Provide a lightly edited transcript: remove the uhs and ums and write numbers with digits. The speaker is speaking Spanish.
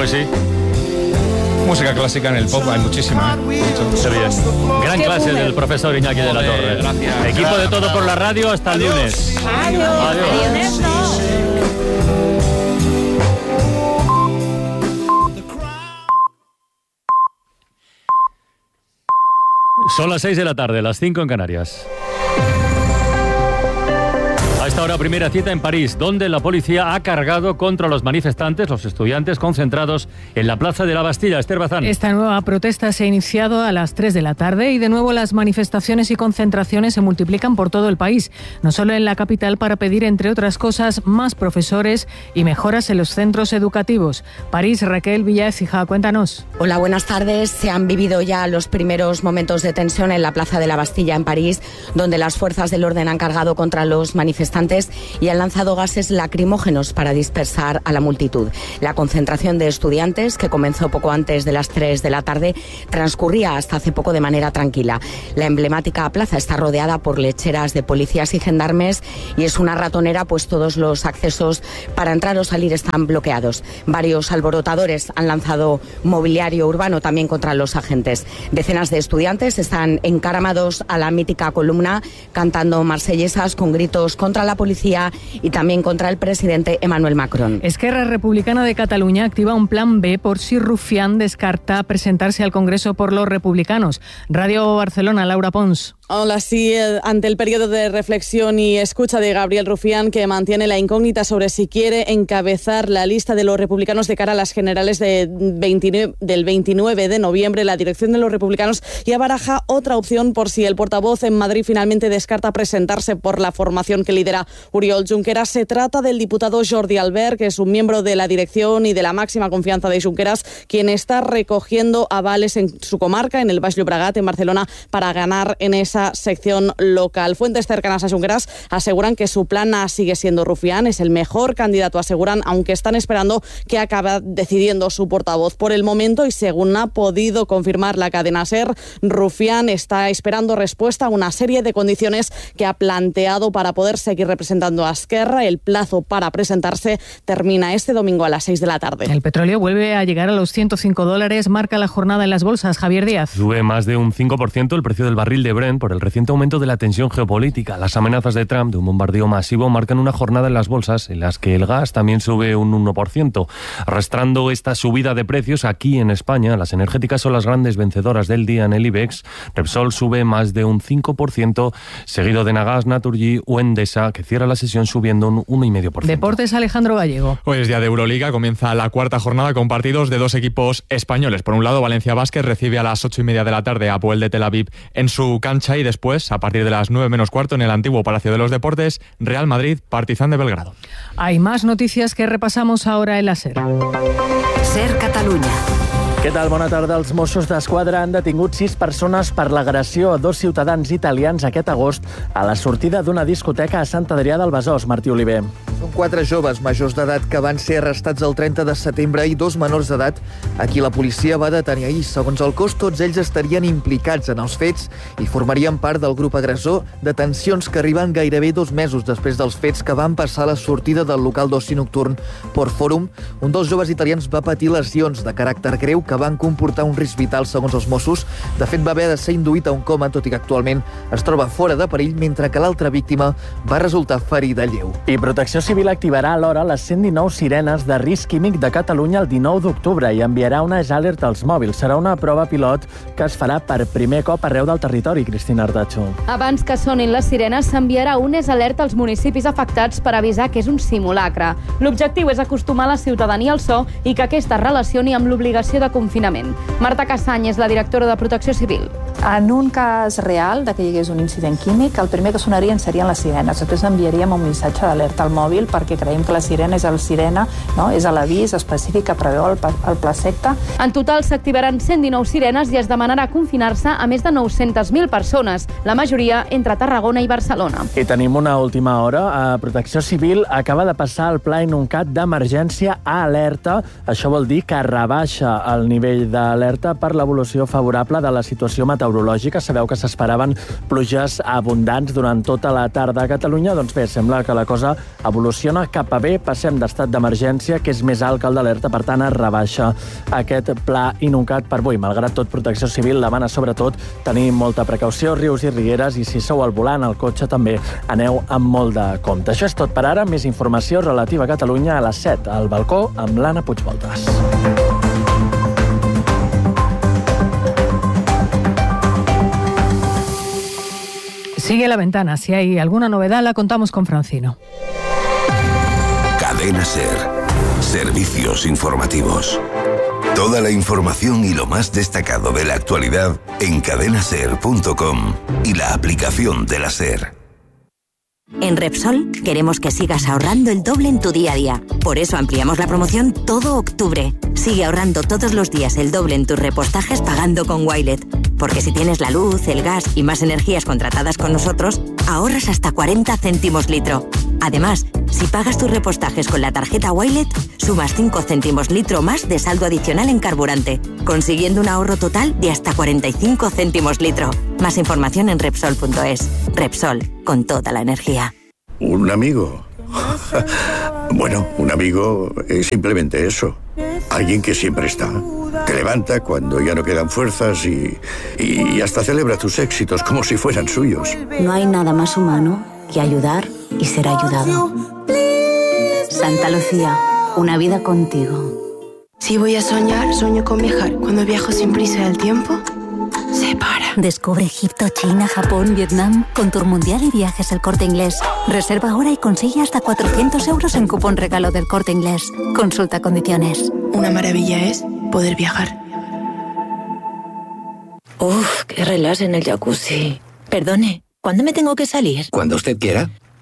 Pues sí. Música clásica en el pop hay muchísima. Qué bien. Gran clase del profesor Iñaki de la Torre. Gracias. Equipo de Todo por la Radio, hasta el lunes. Adiós. Son las 6 de la tarde, las 5 en Canarias. A esta hora, primera cita en París, donde la policía ha cargado contra los manifestantes, los estudiantes concentrados en la plaza de la Bastilla. Esther Bazán. Esta nueva protesta se ha iniciado a las 3 de la tarde y de nuevo las manifestaciones y concentraciones se multiplican por todo el país, no solo en la capital, para pedir, entre otras cosas, más profesores y mejoras en los centros educativos. París, Raquel Villaécija, cuéntanos. Hola, buenas tardes. Se han vivido ya los primeros momentos de tensión en la plaza de la Bastilla en París, donde las fuerzas del orden han cargado contra los manifestantes y han lanzado gases lacrimógenos para dispersar a la multitud. La concentración de estudiantes, que comenzó poco antes de las 3 de la tarde, transcurría hasta hace poco de manera tranquila. La emblemática plaza está rodeada por lecheras de policías y gendarmes y es una ratonera, pues todos los accesos para entrar o salir están bloqueados. Varios alborotadores han lanzado mobiliario urbano también contra los agentes. Decenas de estudiantes están encaramados a la mítica columna cantando marsellesas con gritos contra la policía y también contra el presidente Emmanuel Macron. Esquerra Republicana de Cataluña activa un plan B por si Rufián descarta presentarse al Congreso por los republicanos. Radio Barcelona, Laura Pons. Hola, sí, ante el periodo de reflexión y escucha de Gabriel Rufián, que mantiene la incógnita sobre si quiere encabezar la lista de los republicanos de cara a las generales del 29 de noviembre, la dirección de los republicanos ya baraja otra opción por si el portavoz en Madrid finalmente descarta presentarse por la formación que lidera Oriol Junqueras. Se trata del diputado Jordi Albert, que es un miembro de la dirección y de la máxima confianza de Junqueras, quien está recogiendo avales en su comarca, en el Baix Llobregat, en Barcelona, para ganar en esa sección local. Fuentes cercanas a Junqueras aseguran que su plan A sigue siendo Rufián, es el mejor candidato, aseguran, aunque están esperando que acabe decidiendo su portavoz. Por el momento, y según ha podido confirmar la cadena SER, Rufián está esperando respuesta a una serie de condiciones que ha planteado para poder seguir representando a Esquerra. El plazo para presentarse termina este domingo a las 6 de la tarde. El petróleo vuelve a llegar a los $105, marca la jornada en las bolsas. Javier Díaz. Sube más de un 5% el precio del barril de Brent por el reciente aumento de la tensión geopolítica. Las amenazas de Trump de un bombardeo masivo marcan una jornada en las bolsas en las que el gas también sube un 1%. Arrastrando esta subida de precios aquí en España, las energéticas son las grandes vencedoras del día en el IBEX. Repsol sube más de un 5%, seguido de Nagas, Naturgy o Endesa, que cierra la sesión subiendo un 1,5%. Deportes, Alejandro Gallego. Hoy es día de Euroliga, comienza la cuarta jornada con partidos de dos equipos españoles. Por un lado, Valencia Basket recibe a las 8:30 de la tarde a Apoel de Tel Aviv en su cancha y después, a partir de las 9 menos cuarto, en el antiguo Palacio de los Deportes, Real Madrid, Partizan de Belgrado. Hay más noticias que repasamos ahora en la SER. SER Catalunya. Què tal? Bona tarda. Els Mossos d'Esquadra han detingut 6 persones per l'agressió a 2 ciutadans italians aquest agost a la sortida d'una discoteca a Sant Adrià del Besòs. Martí Oliver. Són 4 joves majors d'edat que van ser arrestats el 30 de setembre i 2 menors d'edat a qui la policia va detenir ahir. Segons el cos, tots ells estarien implicats en els fets i formarien part del grup agressor, detencions que arriben gairebé 2 mesos després dels fets que van passar a la sortida del local d'oci nocturn Port Forum. Un dels joves italians va patir lesions de caràcter greu que van comportar un risc vital, segons els Mossos. De fet, va haver de ser induït a un coma, tot i que actualment es troba fora de perill, mentre que l'altra víctima va resultar ferida lleu. I Protecció Civil activarà alhora les 119 sirenes de risc químic de Catalunya el 19 d'octubre i enviarà una alert als mòbils. Serà una prova pilot que es farà per primer cop arreu del territori. Cristina Artacho. Abans que sonin les sirenes, s'enviarà un alert als municipis afectats per avisar que és un simulacre. L'objectiu és acostumar la ciutadania al so i que aquesta es relacioni amb l'obligació de confinament. Marta Cassany és la directora de Protecció Civil. En un cas real de que hi hagués un incident químic, el primer que sonarien serien les sirenes. Després enviaríem un missatge d'alerta al mòbil perquè creiem que la sirena és el sirena, no? És l'avís específic que preveu el plaseqta. En total s'activaran 119 sirenes i es demanarà confinar-se a més de 900.000 persones, la majoria entre Tarragona i Barcelona. I tenim una última hora. Protecció Civil acaba de passar el Pla Inuncat d'emergència a alerta. Això vol dir que rebaixa el nivell d'alerta per l'evolució favorable de la situació meteorològica meteorològica. Sabeu que s'esperaven pluges abundants durant tota la tarda a Catalunya. Doncs bé, sembla que la cosa evoluciona cap a bé. Passem d'estat d'emergència, que és més alt que el d'alerta, per tant es rebaixa aquest pla Inuncat per avui. Malgrat tot, Protecció Civil demana sobretot tenir molta precaució, rius i rieres, i si sou al volant, al cotxe també, aneu amb molt de compte. Això és tot per ara. Més informació relativa a Catalunya a les 7 al balcó amb l'Anna Puigvoltas. Sigue la ventana. Si hay alguna novedad, la contamos con Francino. Cadena SER. Servicios informativos. Toda la información y lo más destacado de la actualidad en cadenaser.com y la aplicación de la SER. En Repsol queremos que sigas ahorrando el doble en tu día a día. Por eso ampliamos la promoción todo octubre. Sigue ahorrando todos los días el doble en tus repostajes pagando con Wilet. Porque si tienes la luz, el gas y más energías contratadas con nosotros, ahorras hasta 40 céntimos litro. Además, si pagas tus repostajes con la tarjeta Wilet, sumas 5 céntimos litro más de saldo adicional en carburante, consiguiendo un ahorro total de hasta 45 céntimos litro. Más información en Repsol.es. Repsol, con toda la energía. ¿Un amigo? Bueno, un amigo es simplemente eso. Alguien que siempre está. Te levanta cuando ya no quedan fuerzas y hasta celebra tus éxitos como si fueran suyos. No hay nada más humano que ayudar y ser ayudado. Santa Lucía, una vida contigo. Si voy a soñar, sueño con viajar. Cuando viajo sin prisa del tiempo, se para. Descubre Egipto, China, Japón, Vietnam con Tour Mundial y Viajes El Corte Inglés. Reserva ahora y consigue hasta 400 euros en cupón regalo del Corte Inglés. Consulta condiciones. Una maravilla es poder viajar. Uf, qué relax en el jacuzzi. Perdone, ¿cuándo me tengo que salir? Cuando usted quiera.